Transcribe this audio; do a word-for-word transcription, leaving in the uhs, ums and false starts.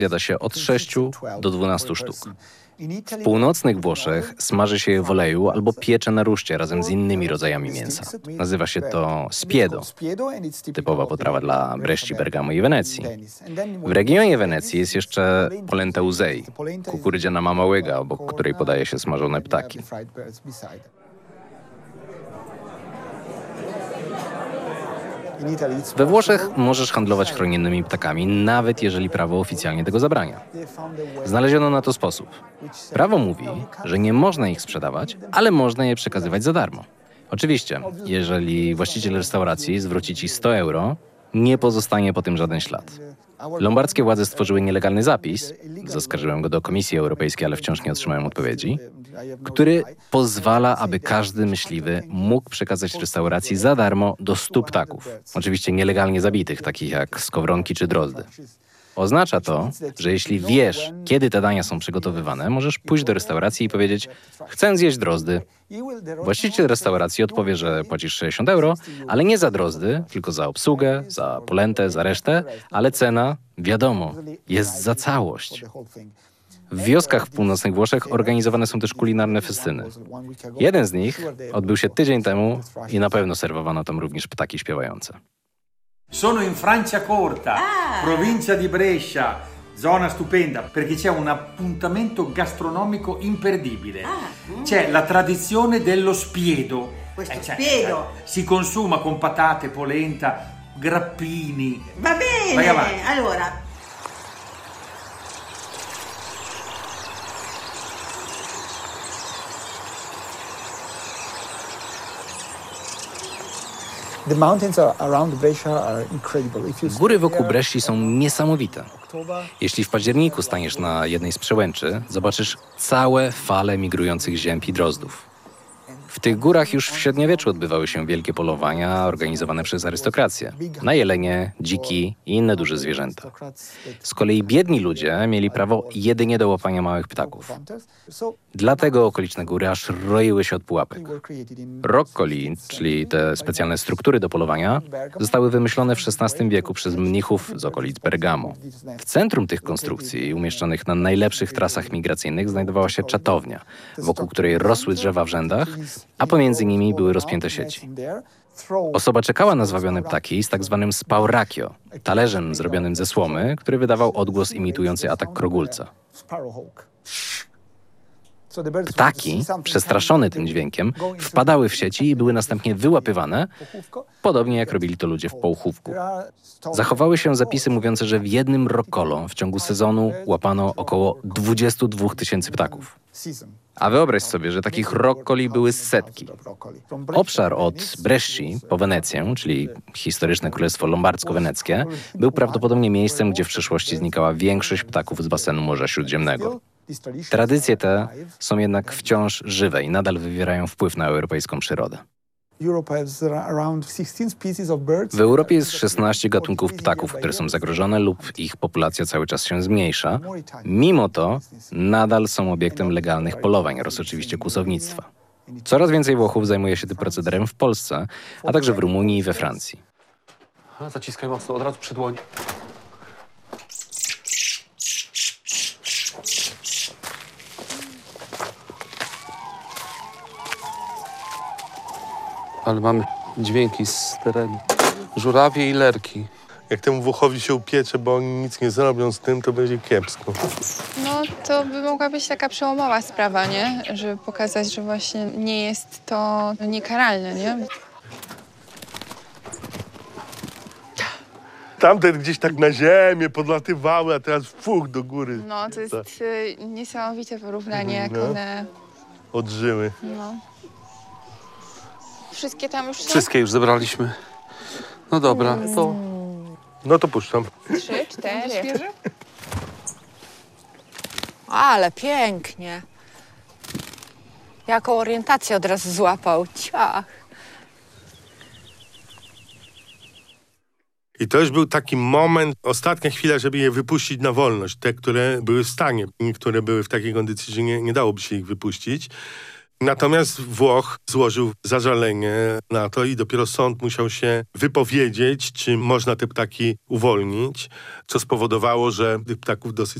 Jada się od sześciu do dwunastu sztuk. W północnych Włoszech smaży się je w oleju albo piecze na ruszcie razem z innymi rodzajami mięsa. Nazywa się to spiedo. Typowa potrawa dla Bresci, Bergamo i Wenecji. W regionie Wenecji jest jeszcze polenta uzei, kukurydziana mama łyga, obok której podaje się smażone ptaki. We Włoszech możesz handlować chronionymi ptakami, nawet jeżeli prawo oficjalnie tego zabrania. Znaleziono na to sposób. Prawo mówi, że nie można ich sprzedawać, ale można je przekazywać za darmo. Oczywiście, jeżeli właściciel restauracji zwróci ci sto euro, nie pozostanie po tym żaden ślad. Lombardzkie władze stworzyły nielegalny zapis, zaskarżyłem go do Komisji Europejskiej, ale wciąż nie otrzymałem odpowiedzi, który pozwala, aby każdy myśliwy mógł przekazać restauracji za darmo do stu ptaków. Oczywiście nielegalnie zabitych, takich jak skowronki czy drozdy. Oznacza to, że jeśli wiesz, kiedy te dania są przygotowywane, możesz pójść do restauracji i powiedzieć: chcę zjeść drozdy. Właściciel restauracji odpowie, że płacisz sześćdziesiąt euro, ale nie za drozdy, tylko za obsługę, za polentę, za resztę, ale cena, wiadomo, jest za całość. W wioskach w północnych Włoszech organizowane są też kulinarne festyny. Jeden z nich odbył się tydzień temu i na pewno serwowano tam również ptaki śpiewające. Sono in Franciacorta, ah. provincia di Brescia, zona stupenda, perché c'è un appuntamento gastronomico imperdibile. Ah. C'è la tradizione dello spiedo. Questo eh, spiedo? Eh, si consuma con patate, polenta, grappini. Va bene, Vai avanti. Allora... Góry wokół Bresci są niesamowite. Jeśli w październiku staniesz na jednej z przełęczy, zobaczysz całe fale migrujących zięb i drozdów. W tych górach już w średniowieczu odbywały się wielkie polowania organizowane przez arystokrację na jelenie, dziki i inne duże zwierzęta. Z kolei biedni ludzie mieli prawo jedynie do łapania małych ptaków. Dlatego okoliczne góry aż roiły się od pułapek. Roccoli, czyli te specjalne struktury do polowania, zostały wymyślone w szesnastym wieku przez mnichów z okolic Bergamo. W centrum tych konstrukcji, umieszczonych na najlepszych trasach migracyjnych, znajdowała się czatownia, wokół której rosły drzewa w rzędach, a pomiędzy nimi były rozpięte sieci. Osoba czekała na zwabione ptaki z tak zwanym spauracchio, talerzem zrobionym ze słomy, który wydawał odgłos imitujący atak krogulca. Ptaki, przestraszone tym dźwiękiem, wpadały w sieci i były następnie wyłapywane, podobnie jak robili to ludzie w połchówku. Zachowały się zapisy mówiące, że w jednym roccolo w ciągu sezonu łapano około dwadzieścia dwa tysięcy ptaków. A wyobraź sobie, że takich roccoli były setki. Obszar od Bresci po Wenecję, czyli historyczne Królestwo Lombardzko-Weneckie, był prawdopodobnie miejscem, gdzie w przeszłości znikała większość ptaków z basenu Morza Śródziemnego. Tradycje te są jednak wciąż żywe i nadal wywierają wpływ na europejską przyrodę. W Europie jest szesnaście gatunków ptaków, które są zagrożone lub ich populacja cały czas się zmniejsza. Mimo to nadal są obiektem legalnych polowań oraz oczywiście kłusownictwa. Coraz więcej Włochów zajmuje się tym procederem w Polsce, a także w Rumunii i we Francji. Zaciskaj mocno, od razu przy dłoni. Ale mamy dźwięki z terenu. Żurawie i lerki. Jak temu Włochowi się upiecze, bo oni nic nie zrobią z tym, to będzie kiepsko. No to by mogła być taka przełomowa sprawa, nie? Żeby pokazać, że właśnie nie jest to niekaralne, nie? Tamte gdzieś tak na ziemię podlatywały, a teraz fuch do góry. No to jest tak. y, niesamowite porównanie, jak no. one... Odżyły. No. Wszystkie tam już są? Wszystkie już zebraliśmy. No dobra, to... No to puszczam. Trzy, cztery. Ale pięknie. Jaką orientację od razu złapał. Ciach. I to już był taki moment, ostatnia chwila, żeby je wypuścić na wolność. Te, które były w stanie. Niektóre były w takiej kondycji, że nie, nie dałoby się ich wypuścić. Natomiast Włoch złożył zażalenie na to i dopiero sąd musiał się wypowiedzieć, czy można te ptaki uwolnić, co spowodowało, że tych ptaków dosyć